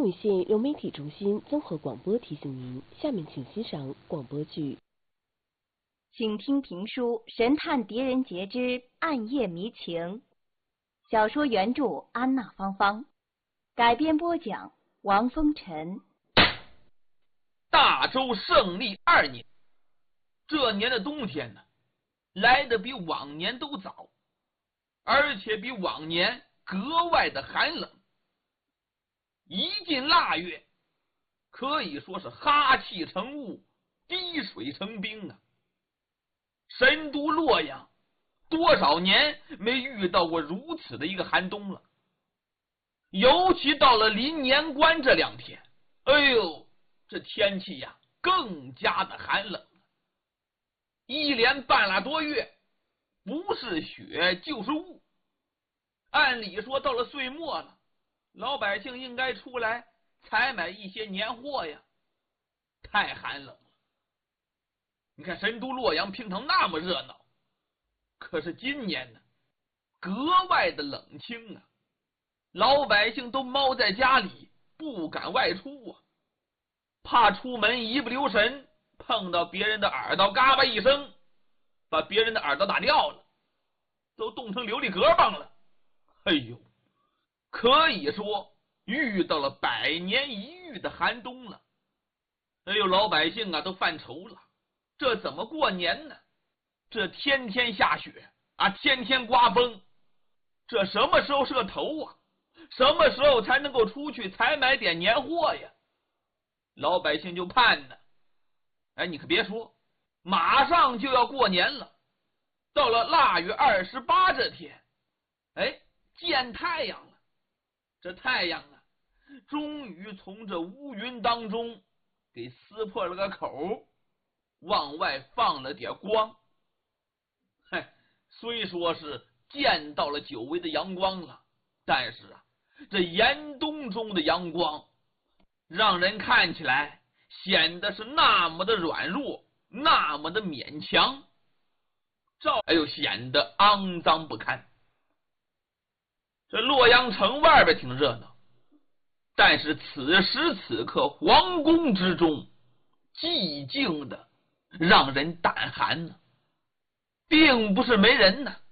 丰禹县流媒体中心综合广播提醒您，下面请欣赏广播剧。 请听评书《神探狄仁杰之暗夜迷情》，小说原著安娜芳芳，改编播讲王风尘。 大周胜利2年，这年的冬天呢，来得比往年都早，而且比往年格外的寒冷。一进腊月，可以说是哈气成雾，滴水成冰啊！神都洛阳多少年没遇到过如此的一个寒冬了，尤其到了临年关这2天，哎呦，这天气呀更加的寒冷了。一连半拉多月，不是雪就是雾。按理说到了岁末了，老百姓应该出来采买一些年货呀，太寒冷了。你看神都洛阳平常那么热闹，可是今年呢格外的冷清啊，老百姓都猫在家里不敢外出啊，怕出门一不留神碰到别人的耳朵，嘎巴一声把别人的耳朵打掉了，都冻成琉璃格棒了。哎呦，可以说遇到了100年一遇的寒冬了。哎呦，老百姓啊都犯愁了，这怎么过年呢？这天天下雪啊，天天刮风，这什么时候是个头啊？什么时候才能够出去采买点年货呀？老百姓就盼呢。哎，你可别说，马上就要过年了，到了腊月28这天，哎，见太阳了。这太阳啊，终于从这乌云当中给撕破了个口，往外放了点光。嗨，虽说是见到了久违的阳光了，但是啊，这严冬中的阳光让人看起来显得是那么的软弱，那么的勉强，显得肮脏不堪。这洛阳城外边挺热闹，但是此时此刻皇宫之中寂静的让人胆寒呢，并不是没人呢，